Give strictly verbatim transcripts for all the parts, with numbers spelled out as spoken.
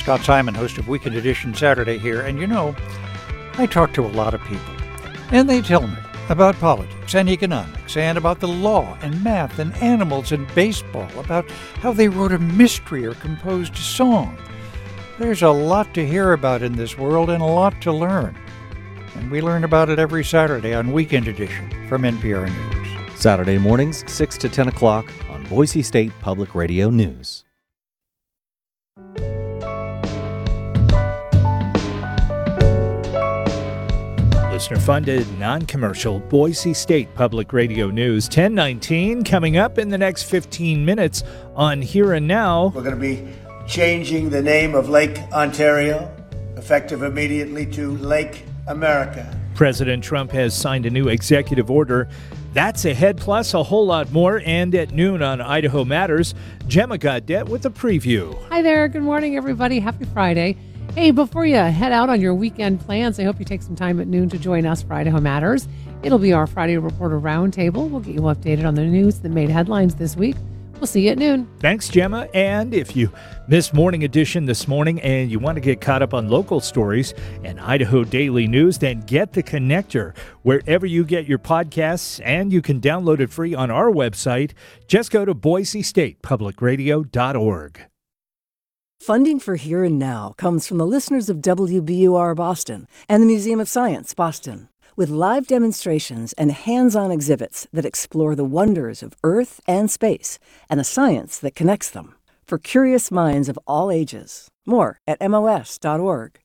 Scott Simon, host of Weekend Edition Saturday here, and you know, I talk to a lot of people, and they tell me about politics and economics, and about the law and math and animals and baseball, about how they wrote a mystery or composed a song. There's a lot to hear about in this world and a lot to learn. And we learn about it every Saturday on Weekend Edition from N P R News. Saturday mornings, six to ten o'clock on Boise State Public Radio News. Listener-funded, non-commercial Boise State Public Radio News. ten nineteen coming up in the next fifteen minutes on Here and Now. We're going to be changing the name of Lake Ontario, effective immediately, to Lake America. President Trump has signed a new executive order. That's ahead, plus a whole lot more. And at noon on Idaho Matters, Gemma Gaudette with a preview. Hi there. Good morning, everybody. Happy Friday. Hey, before you head out on your weekend plans, I hope you take some time at noon to join us for Idaho Matters. It'll be our Friday Reporter Roundtable. We'll get you updated on the news that made headlines this week. We'll see you at noon. Thanks, Gemma. And if you missed Morning Edition this morning and you want to get caught up on local stories and Idaho Daily News, then get The Connector wherever you get your podcasts, and you can download it free on our website. Just go to boise state public radio dot org. Funding for Here and Now comes from the listeners of W B U R Boston and the Museum of Science, Boston, with live demonstrations and hands-on exhibits that explore the wonders of Earth and space and the science that connects them, for curious minds of all ages. More at M O S dot org.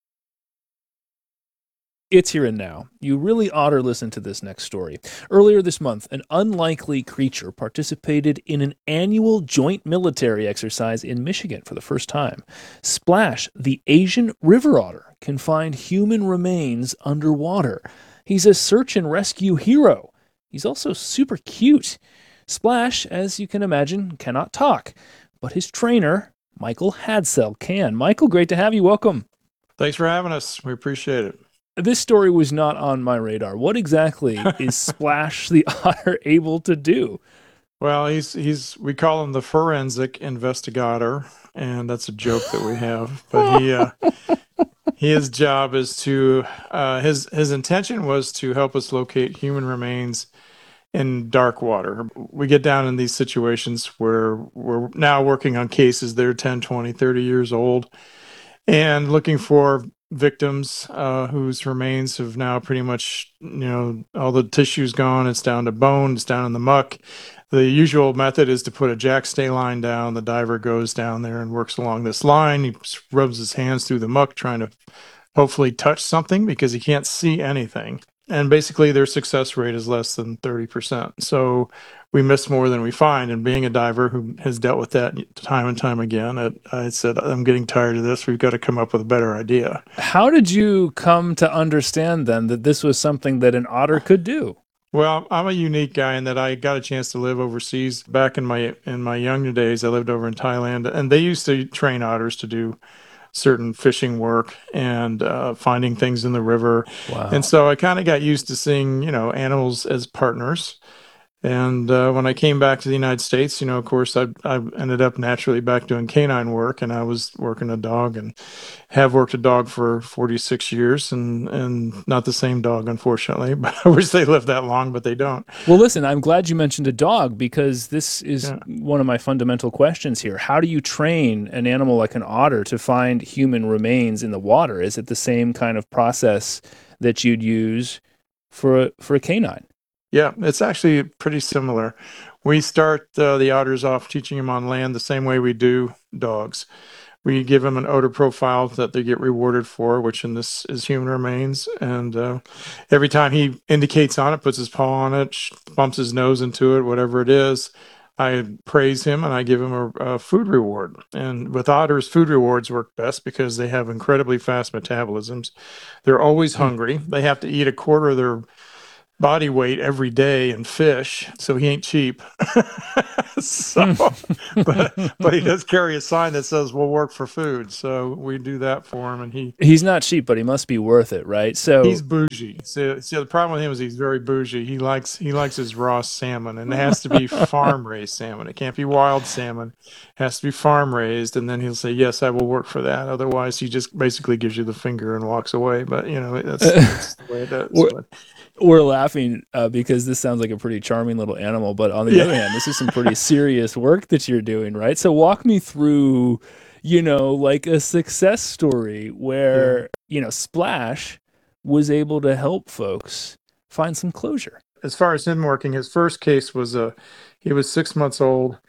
It's Here and Now. You really ought to listen to this next story. Earlier this month, an unlikely creature participated in an annual joint military exercise in Michigan for the first time. Splash, the Asian river otter, can find human remains underwater. He's a search and rescue hero. He's also super cute. Splash, as you can imagine, cannot talk, but his trainer, Michael Hadsell, can. Michael, great to have you. Welcome. Thanks for having us. We appreciate it. This story was not on my radar. What exactly is Splash the otter able to do? Well, he's he's we call him the forensic investigator, and that's a joke that we have. But he uh, his job is to uh, his his intention was to help us locate human remains in dark water. We get down in these situations where we're now working on cases that are ten, twenty, thirty years old and looking for victims uh, whose remains have now pretty much, you know, all the tissue's gone. It's down to bone. It's down in the muck. The usual method is to put a jack stay line down. The diver goes down there and works along this line. He rubs his hands through the muck, trying to hopefully touch something because he can't see anything. And basically their success rate is less than thirty percent. So we miss more than we find. And being a diver who has dealt with that time and time again, I, I said, I'm getting tired of this. We've got to come up with a better idea. How did you come to understand then that this was something that an otter could do? Well, I'm a unique guy in that I got a chance to live overseas. Back in my in my younger days, I lived over in Thailand, and they used to train otters to do certain fishing work and uh, finding things in the river. Wow. And so I kind of got used to seeing, you know, animals as partners. And uh, when I came back to the United States, you know, of course, I, I ended up naturally back doing canine work, and I was working a dog and have worked a dog for forty-six years, and, and not the same dog, unfortunately, but I wish they lived that long, but they don't. Well, listen, I'm glad you mentioned a dog, because this is Yeah. one of my fundamental questions here. How do you train an animal like an otter to find human remains in the water? Is it the same kind of process that you'd use for a, for a canine? Yeah, it's actually pretty similar. We start uh, the otters off teaching them on land the same way we do dogs. We give them an odor profile that they get rewarded for, which in this is human remains. And uh, every time he indicates on it, puts his paw on it, sh- bumps his nose into it, whatever it is, I praise him and I give him a, a food reward. And with otters, food rewards work best because they have incredibly fast metabolisms. They're always hungry. They have to eat a quarter of their body weight every day in fish, so he ain't cheap. so, but, but he does carry a sign that says "We'll work for food," so we do that for him, and he He's not cheap, but he must be worth it, right? So he's bougie. So, so the problem with him is he's very bougie. He likes he likes his raw salmon, and it has to be farm raised salmon. It can't be wild salmon. It has to be farm raised, and then he'll say, "Yes, I will work for that." Otherwise, he just basically gives you the finger and walks away. But you know, that's, that's the way it does. We're, But, we're laughing uh, because this sounds like a pretty charming little animal, but on the Yeah. other hand, this is some pretty serious work that you're doing, right? So walk me through, you know, like a success story where, you know, Splash was able to help folks find some closure. as far as him working, his first case was uh, he was six months old,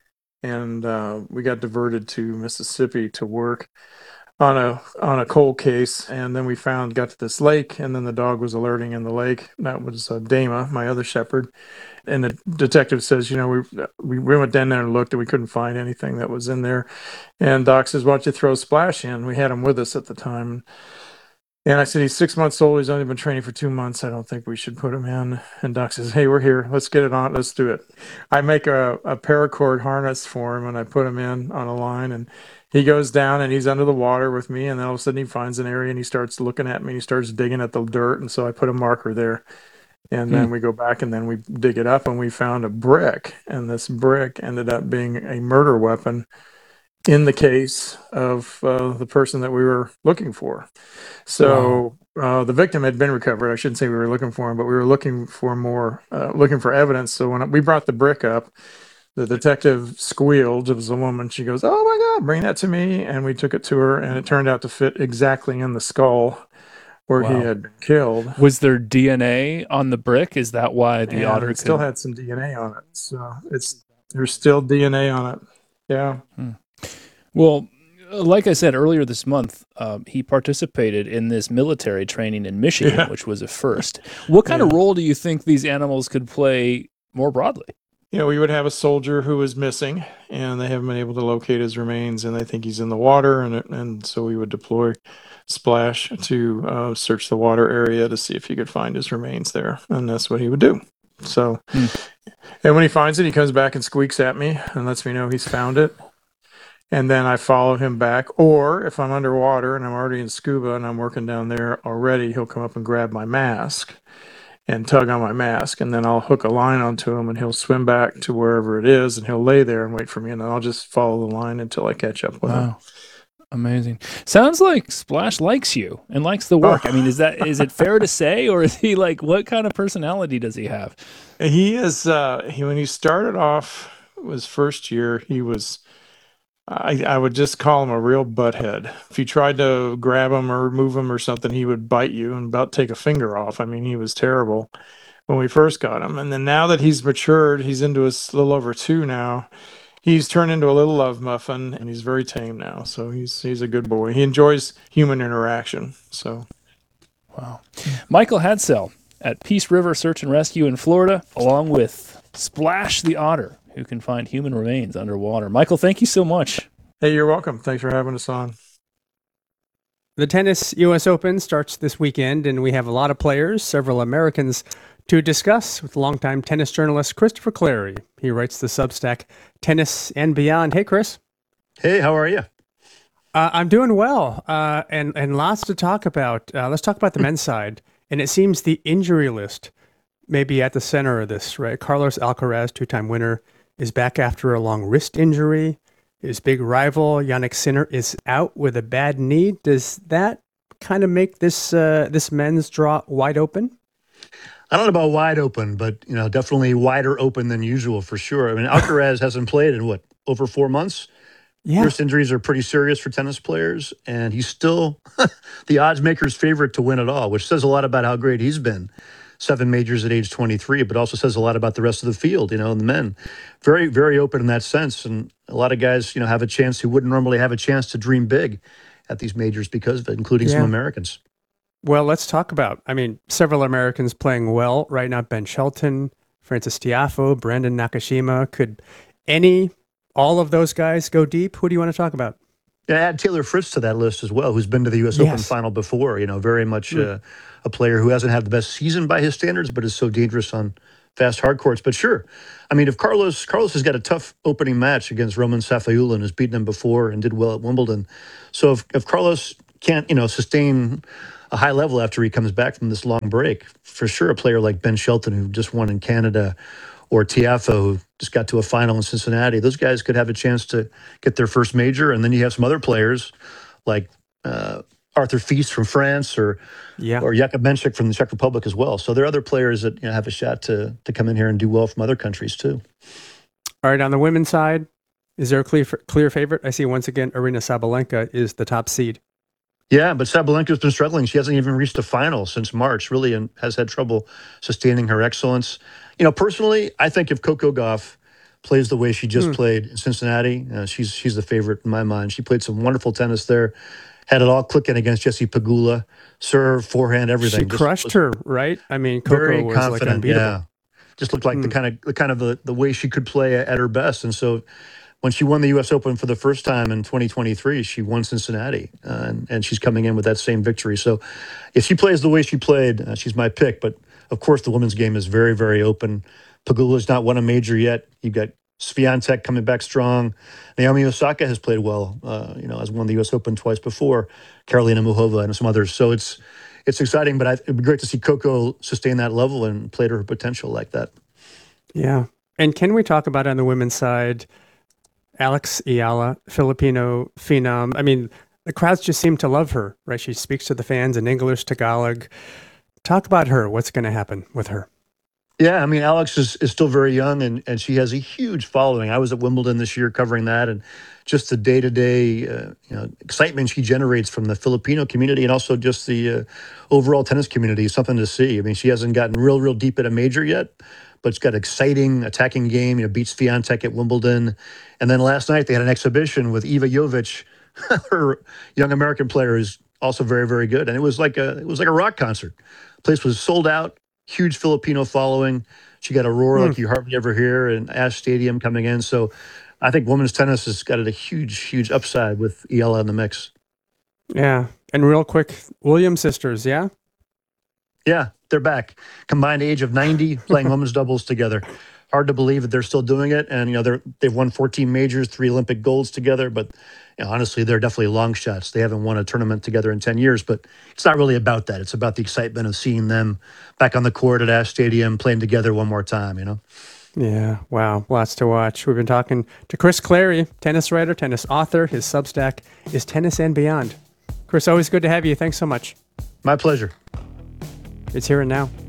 and uh, we got diverted to Mississippi to work on a on a cold case, and then we found got to this lake, and then the dog was alerting in the lake. That was uh, Dama, my other shepherd, and the detective says, you know, we we we went down there and looked, and we couldn't find anything that was in there. And Doc says, why don't you throw Splash in? We had him with us at the time. And I said, he's six months old. He's only been training for two months. I don't think we should put him in. And Doc says, hey, we're here. Let's get it on. Let's do it. I make a, a paracord harness for him, and I put him in on a line. And he goes down, and he's under the water with me. And then all of a sudden he finds an area, and he starts looking at me. And he starts digging at the dirt. And so I put a marker there. And then we go back, and then we dig it up, and we found a brick. And this brick ended up being a murder weapon in the case of uh, the person that we were looking for. So uh, the victim had been recovered. I shouldn't say we were looking for him, but we were looking for more, uh, looking for evidence. So when we brought the brick up, the detective squealed. It was a woman. She goes, oh my God, bring that to me. And we took it to her, and it turned out to fit exactly in the skull where Wow. he had been killed. Was there D N A on the brick? Is that why the And otter it still could... had some D N A on it. So it's there's still D N A on it. Yeah. Well, like I said earlier this month, um, he participated in this military training in Michigan, Yeah. which was a first. What kind of Yeah. role do you think these animals could play more broadly? You know, we would have a soldier who was missing, and they haven't been able to locate his remains, and they think he's in the water, and and so we would deploy Splash to uh, search the water area to see if he could find his remains there, and that's what he would do. So, Hmm. and when he finds it, he comes back and squeaks at me and lets me know he's found it. And then I follow him back. Or if I'm underwater and I'm already in scuba and I'm working down there already, he'll come up and grab my mask and tug on my mask. And then I'll hook a line onto him, and he'll swim back to wherever it is, and he'll lay there and wait for me. And then I'll just follow the line until I catch up with him. Wow. Amazing. Sounds like Splash likes you and likes the work. I mean, is that is it fair to say, or is he like, what kind of personality does he have? He is, uh, he, when he started off his first year, he was, I, I would just call him a real butthead. If you tried to grab him or remove him or something, he would bite you and about take a finger off. I mean, he was terrible when we first got him. And then now that he's matured, he's into his little over two now. He's turned into a little love muffin, and he's very tame now. So he's he's a good boy. He enjoys human interaction. So Wow. Michael Hadsell at Peace River Search and Rescue in Florida, along with Splash the otter, who can find human remains underwater. Michael, thank you so much. hey, you're welcome. Thanks for having us on. The Tennis U S Open starts this weekend, and we have a lot of players, several Americans, to discuss with longtime tennis journalist Christopher Clarey. He writes the Substack Tennis and Beyond. Hey, Chris. Hey, how are you? Uh, I'm doing well, uh, and and lots to talk about. Uh, let's talk about the men's side. And it seems the injury list may be at the center of this, right? Carlos Alcaraz, two-time winner, is back after a long wrist injury. His big rival, Jannik Sinner, is out with a bad knee. Does that kind of make this uh, this men's draw wide open? I don't know about wide open, but you know, definitely wider open than usual for sure. I mean, Alcaraz hasn't played in what, over four months? Yeah. Wrist injuries are pretty serious for tennis players, and he's still the odds maker's favorite to win it all, which says a lot about how great he's been. Seven majors at age twenty-three, but also says a lot about the rest of the field, you know, and the men. Very, very open in that sense. And a lot of guys, you know, have a chance who wouldn't normally have a chance to dream big at these majors because of it, including Yeah. some Americans. Well, let's talk about, I mean, several Americans playing well right now. Ben Shelton, Francis Tiafoe, Brandon Nakashima. Could any, all of those guys go deep? Who do you want to talk about? Yeah, add Taylor Fritz to that list as well, who's been to the U S Open Yes. final before. You know, very much uh, a player who hasn't had the best season by his standards, but is so dangerous on fast hard courts. But sure, I mean, if Carlos Carlos has got a tough opening match against Roman Safiullin, and has beaten him before and did well at Wimbledon. So if, if Carlos can't, you know, sustain a high level after he comes back from this long break, for sure, a player like Ben Shelton, who just won in Canada, or Tiafoe, who just got to a final in Cincinnati, those guys could have a chance to get their first major. And then you have some other players like uh, Arthur Fils from France, or Yeah. or Jakub Menchik from the Czech Republic as well. So there are other players that, you know, have a shot to to come in here and do well from other countries too. All right, on the women's side, is there a clear clear favorite? I see once again Arina Sabalenka is the top seed. Yeah, but Sabalenka's been struggling. She hasn't even reached a final since March, really, and has had trouble sustaining her excellence. You know, personally, I think if Coco Gauff plays the way she just Hmm. played in Cincinnati, uh, she's she's the favorite in my mind. She played some wonderful tennis there, had it all clicking against Jessie Pegula, serve, forehand, everything. She Just crushed was her, right? I mean, Coco very was like confident. unbeatable. Yeah, just looked like the Hmm. kind of the kind of the, the way she could play at her best. And so when she won the U S Open for the first time in twenty twenty-three, she won Cincinnati, uh, and, and she's coming in with that same victory. So if she plays the way she played, uh, she's my pick. But of course, the women's game is very, very open. Pegula's not won a major yet. You've got Swiatek coming back strong. Naomi Osaka has played well, uh, you know, has won the U S Open twice before. Karolina Muchova and some others. So it's it's exciting, but I, it'd be great to see Coco sustain that level and play to her potential like that. Yeah. And can we talk about on the women's side, Alex Ayala, Filipino phenom? I mean, the crowds just seem to love her, right? She speaks to the fans in English, Tagalog. Talk about her. What's going to happen with her? Yeah, I mean, Alex is, is still very young, and, and she has a huge following. I was at Wimbledon this year covering that, and just the day-to-day uh, you know, excitement she generates from the Filipino community, and also just the uh, overall tennis community is something to see. I mean, she hasn't gotten real, real deep at a major yet, but it's got an exciting attacking game. You know, beats Swiatek at Wimbledon. And then last night they had an exhibition with Iva Jovic, her young American player, who's also very, very good. And it was like a it was like a rock concert. The place was sold out. Huge Filipino following. She got a roar Hmm. like you hardly ever hear in Ash Stadium coming in. So I think women's tennis has got a huge, huge upside with Ayala in the mix. Yeah. And real quick, Williams sisters, yeah? Yeah, they're back. Combined age of ninety, playing women's doubles together. Hard to believe that they're still doing it. And, you know, they're, they've won fourteen majors, three Olympic golds together. But you know, honestly, they're definitely long shots. They haven't won a tournament together in ten years. But it's not really about that. It's about the excitement of seeing them back on the court at Ash Stadium, playing together one more time, you know? Yeah. Wow. Lots to watch. We've been talking to Chris Clary, tennis writer, tennis author. His Substack is Tennis and Beyond. Chris, always good to have you. Thanks so much. My pleasure. It's Here and Now.